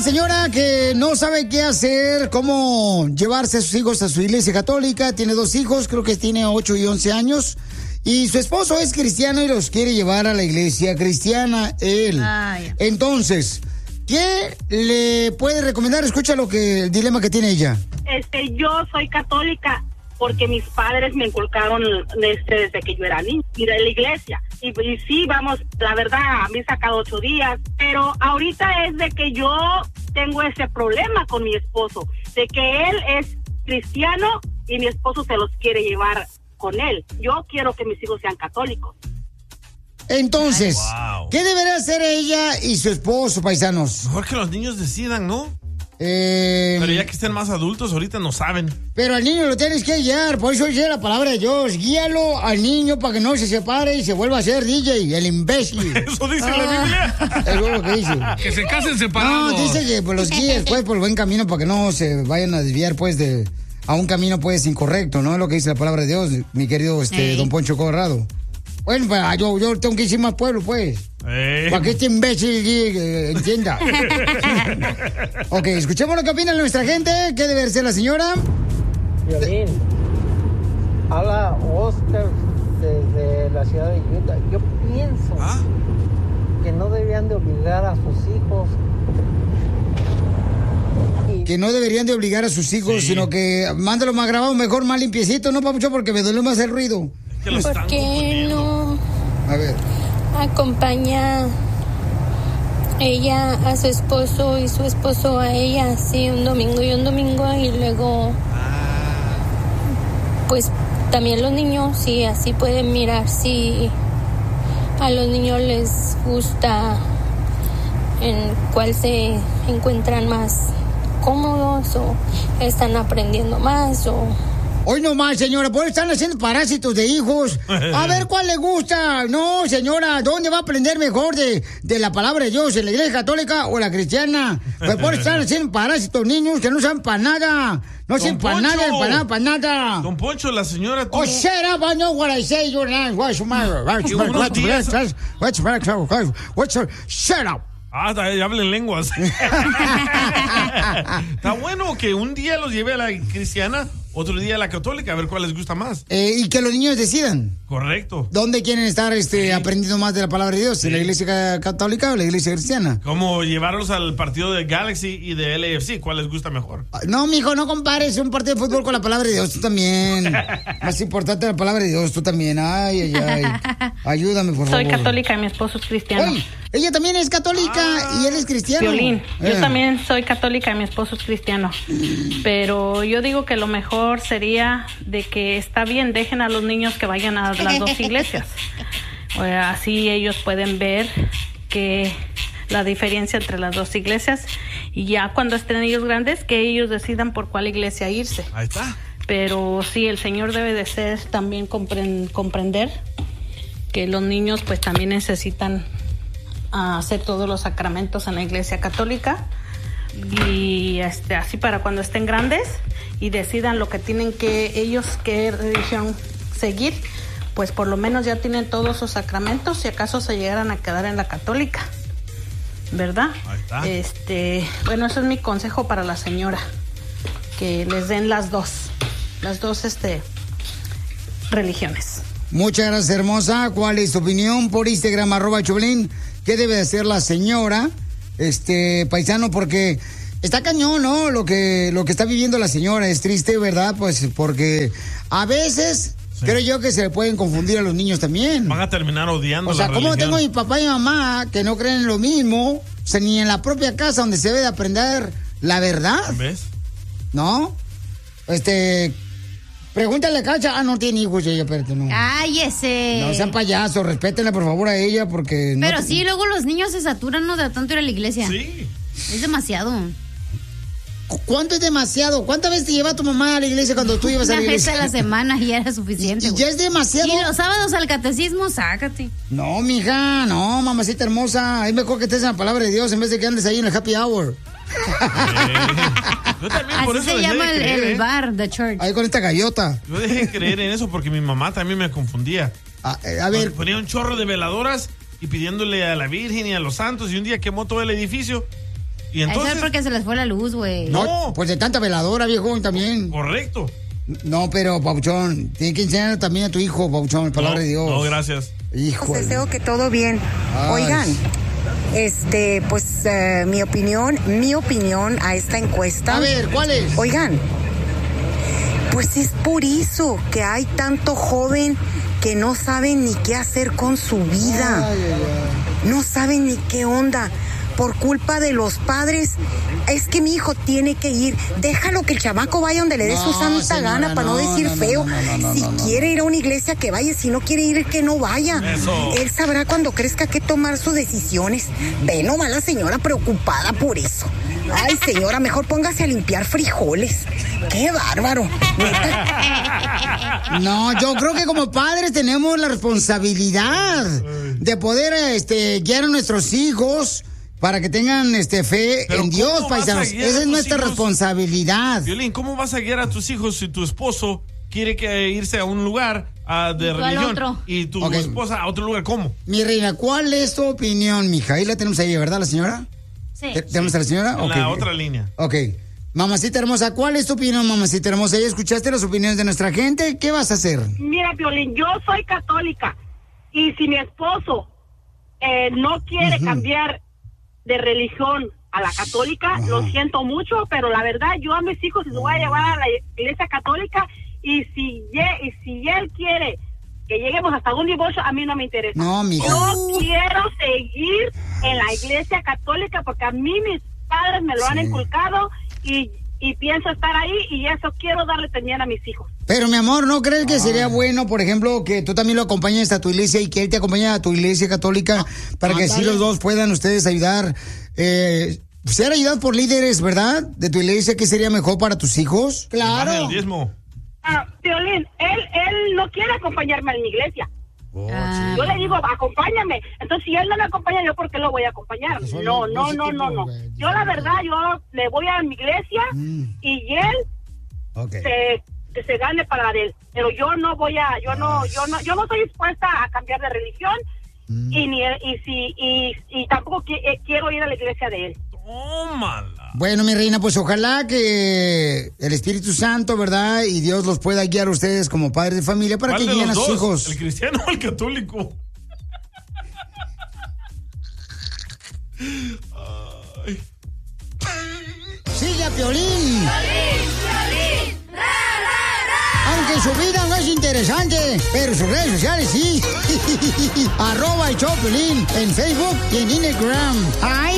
señora que no sabe qué hacer, cómo llevarse a sus hijos a su iglesia católica. Tiene 2 hijos, creo que tiene 8 y 11 años. Y su esposo es cristiano y los quiere llevar a la iglesia cristiana, él. Entonces, ¿qué le puede recomendar? Escucha el dilema que tiene ella. Yo soy católica porque mis padres me inculcaron desde que yo era niña, ir a la iglesia. Y sí, vamos, la verdad, me he sacado 8 días, pero ahorita es de que yo tengo ese problema con mi esposo, de que él es cristiano y mi esposo se los quiere llevar con él. Yo quiero que mis hijos sean católicos. Entonces, ¿qué debería hacer ella y su esposo, paisanos? Mejor que los niños decidan, ¿no? Pero ya que estén más adultos, ahorita no saben. Pero al niño lo tienes que guiar, por eso dice la palabra de Dios. Guíalo al niño para que no se separe y se vuelva a ser DJ, el imbécil. Eso dice la Biblia. Eso es lo que dice. Que se casen separados. No, dice que pues, los guíes pues, por el buen camino para que no se vayan a desviar pues a un camino pues incorrecto, ¿no? Es lo que dice la palabra de Dios, mi querido don Poncho Corrado. Bueno, pues, yo tengo que decir más pueblo, pues. Para que este imbécil entienda. Ok, escuchemos lo que opina nuestra gente. ¿Qué debe ser la señora? Violín. Habla Oscar desde la ciudad de Utah. Yo pienso que no deberían de obligar a sus hijos. Que no deberían de obligar a sus hijos, sino que mándalo más grabado, mejor más limpiecito, ¿no, papucho? Porque me duele más el ruido. ¿Por qué no a ver. acompaña ella a su esposo y su esposo a ella, así un domingo y luego pues también los niños, sí, así pueden mirar si a los niños les gusta, en cuál se encuentran más cómodos o están aprendiendo más o... Hoy nomás, señora, por están haciendo parásitos de hijos. A ver cuál le gusta. No, señora, ¿dónde va a aprender mejor de la palabra de Dios? ¿En la iglesia católica o la cristiana? Pues por están haciendo parásitos niños que no saben para nada. No sirven para nada, para nada. Don Poncho, la señora... Oh, shut up, I know what I say, you're not. What's the matter? Shut up. Ya hablen lenguas. Está bueno que un día los lleve a la cristiana, otro día a la católica, a ver cuál les gusta más. Y que los niños decidan. Correcto. ¿Dónde quieren estar aprendiendo más de la palabra de Dios? ¿En la iglesia católica o la iglesia cristiana? Como llevarlos al partido de Galaxy y de LAFC, ¿cuál les gusta mejor? No, mijo, no compares un partido de fútbol con la palabra de Dios, tú también. Más importante la palabra de Dios, tú también. Ay. Ayúdame, por favor. Soy católica y mi esposo es cristiano. Oye, ella también es católica y él es cristiano. Violín, yo también soy católica y mi esposo es cristiano. Pero yo digo que lo mejor sería de que está bien, dejen a los niños que vayan a las 2 iglesias. Así ellos pueden ver que la diferencia entre las 2 iglesias y ya cuando estén ellos grandes que ellos decidan por cuál iglesia irse. Ahí está. Pero sí, el Señor debe de ser también comprender que los niños pues también necesitan hacer todos los sacramentos en la iglesia católica y así para cuando estén grandes y decidan lo que tienen que ellos, qué religión seguir, pues por lo menos ya tienen todos sus sacramentos si acaso se llegaran a quedar en la católica, ¿verdad? Ahí está. Bueno, ese es mi consejo para la señora, que les den las dos religiones. Muchas gracias, hermosa. ¿Cuál es tu opinión? Por Instagram, @Choplin. ¿Qué debe de hacer la señora, paisano? Porque está cañón, ¿no? Lo que está viviendo la señora es triste, ¿verdad? Pues porque a veces creo yo que se le pueden confundir a los niños también. Van a terminar odiando. O sea, la ¿cómo religión? tengo a mi papá y mamá que no creen en lo mismo? O sea, ni en la propia casa donde se debe de aprender la verdad. ¿Ves? ¿No? Pregúntale a Cacha. No tiene hijos ella, espérate, no. ¡Cállese! No sean payasos, respétenla por favor a ella porque... Pero sí, luego los niños se saturan, ¿no? De tanto ir a la iglesia. Sí. Es demasiado. ¿Cuánto es demasiado? ¿Cuántas veces te lleva tu mamá a la iglesia cuando tú ibas a la iglesia? Una vez a la semana y ya era suficiente. ¿Y ya es demasiado? Y los sábados al catecismo, sácate. No, mija, no, mamacita hermosa. Es mejor que estés en la palabra de Dios en vez de que andes ahí en el happy hour. Yo también por Así eso se dejé llama de creer, el bar, the church. Ahí con esta gallota. Yo dejé de creer en eso porque mi mamá también me confundía. A ver. Ponía un chorro de veladoras y pidiéndole a la Virgen y a los santos y un día quemó todo el edificio Y entonces... Eso es porque se les fue la luz, güey. No, pues de tanta veladora, viejo, también. Correcto. No, pero, Pauchón, tiene que enseñar también a tu hijo, Pauchón, palabra de Dios. No, gracias. Hijo. Pues deseo que todo bien. Oigan, pues mi opinión a esta encuesta. A ver, ¿cuál es? Oigan, pues es por eso que hay tanto joven que no saben ni qué hacer con su vida. No saben ni qué onda. Por culpa de los padres, es que mi hijo tiene que ir. Déjalo que el chamaco vaya donde le dé su santa gana, para no decir feo. Si quiere ir a una iglesia, que vaya. Si no quiere ir, que no vaya. Eso. Él sabrá cuando crezca qué tomar sus decisiones. Ve nomás la señora preocupada por eso. Ay, señora, mejor póngase a limpiar frijoles. ¡Qué bárbaro! No, yo creo que como padres tenemos la responsabilidad de poder guiar a nuestros hijos para que tengan fe en Dios, paisanos. Esa es nuestra responsabilidad. Violín, ¿cómo vas a guiar a tus hijos si tu esposo quiere irse a un lugar de religión y tu esposa a otro lugar? ¿Cómo? Mi reina, ¿cuál es tu opinión, mija? Ahí la tenemos ahí, ¿verdad, la señora? Sí. ¿Tenemos a la señora? En la otra línea. Ok. Mamacita hermosa, ¿cuál es tu opinión, mamacita hermosa? ¿Ya escuchaste las opiniones de nuestra gente? ¿Qué vas a hacer? Mira, Violín, yo soy católica y si mi esposo no quiere cambiar de religión a la católica, lo siento mucho, pero la verdad, yo a mis hijos los voy a llevar a la iglesia católica y si él quiere que lleguemos hasta un divorcio, a mí no me interesa. No, mija. Yo quiero seguir en la iglesia católica porque a mí mis padres me lo han inculcado y pienso estar ahí y eso quiero darle también a mis hijos. Pero, mi amor, ¿no crees que sería bueno, por ejemplo, que tú también lo acompañes a tu iglesia y que él te acompañe a tu iglesia católica para que así los dos puedan ustedes ayudar, ser ayudados por líderes, ¿verdad? De tu iglesia, ¿qué sería mejor para tus hijos? Claro. El diezmo. Violín, él no quiere acompañarme a mi iglesia. Yo le digo, acompáñame. Entonces, si él no me acompaña, ¿yo por qué lo voy a acompañar? No. Yo, la verdad, yo le voy a mi iglesia y él se gane para él. Pero yo no voy a, yo no estoy dispuesta a cambiar de religión y tampoco quiero ir a la iglesia de él. Tómala. Bueno, mi reina, pues ojalá que el Espíritu Santo, ¿verdad? Y Dios los pueda guiar a ustedes como padres de familia para que guíen a sus hijos. ¿El cristiano o el católico? ¡Sigue a Piolín! Aunque su vida no es interesante, pero sus redes sociales sí. @el show Piolín en Facebook y en Instagram. ¡Ay!